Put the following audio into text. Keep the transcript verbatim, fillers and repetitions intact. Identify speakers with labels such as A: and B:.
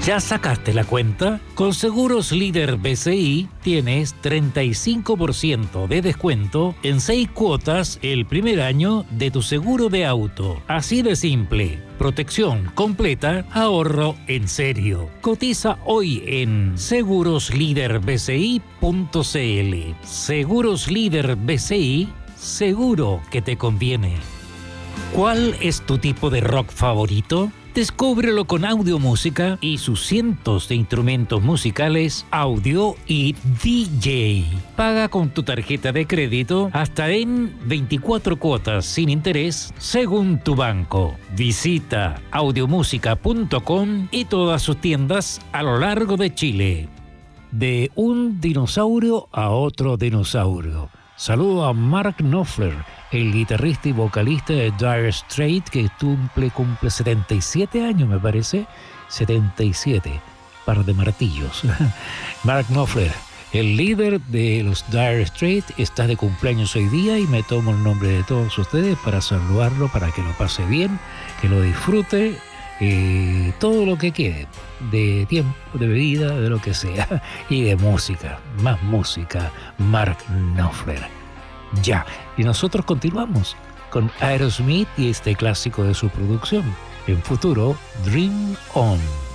A: ¿Ya sacaste la cuenta? Con Seguros Líder B C I tienes treinta y cinco por ciento de descuento en seis cuotas el primer año de tu seguro de auto. Así de simple. Protección completa, ahorro en serio. Cotiza hoy en seguros líder b c i punto c l. Seguros Líder B C I, seguro que te conviene. ¿Cuál es tu tipo de rock favorito? Descúbrelo con Audio Música y sus cientos de instrumentos musicales, audio y D J. Paga con tu tarjeta de crédito hasta en veinticuatro cuotas sin interés según tu banco. Visita audiomúsica punto com y todas sus tiendas a lo largo de Chile. De un dinosaurio a otro dinosaurio. Saludo a Mark Knopfler, el guitarrista y vocalista de Dire Straits, que cumple, cumple setenta y siete años, me parece. setenta y siete, par de martillos. Mark Knopfler, el líder de los Dire Straits, está de cumpleaños hoy día y me tomo el nombre de todos ustedes para saludarlo, para que lo pase bien, que lo disfrute, eh, todo lo que quede, de tiempo, de bebida, de lo que sea, y de música, más música, Mark Knopfler. Ya, y nosotros continuamos con Aerosmith y este clásico de su producción. En futuro, Dream On.